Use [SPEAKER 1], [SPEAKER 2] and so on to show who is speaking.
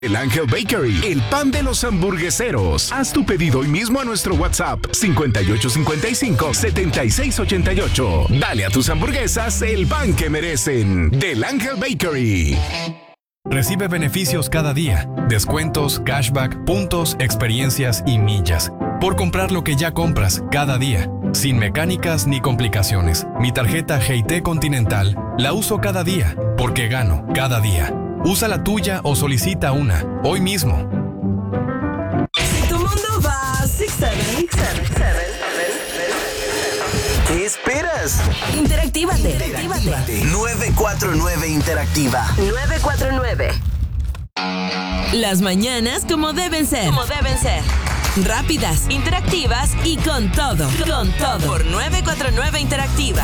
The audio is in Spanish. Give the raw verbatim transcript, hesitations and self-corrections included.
[SPEAKER 1] El Ángel Bakery, el pan de los hamburgueseros. Haz tu pedido hoy mismo a nuestro WhatsApp cincuenta y ocho cincuenta y cinco, setenta y seis ochenta y ocho. Dale a tus hamburguesas el pan que merecen. Del Ángel Bakery.
[SPEAKER 2] Recibe beneficios cada día, descuentos, cashback, puntos, experiencias y millas. Por comprar lo que ya compras cada día, sin mecánicas ni complicaciones. Mi tarjeta G I T Continental la uso cada día, porque gano cada día. Usa la tuya o solicita una, hoy mismo.
[SPEAKER 3] Si tu mundo va six seven,
[SPEAKER 4] ¿Qué esperas?
[SPEAKER 3] Interactívate. Interactívate.
[SPEAKER 4] nueve cuatro nueve Interactiva.
[SPEAKER 3] nueve cuatro nueve. Las mañanas como deben ser. Como deben ser. Rápidas, interactivas y con todo. Con todo. Por nueve cuatro nueve Interactiva.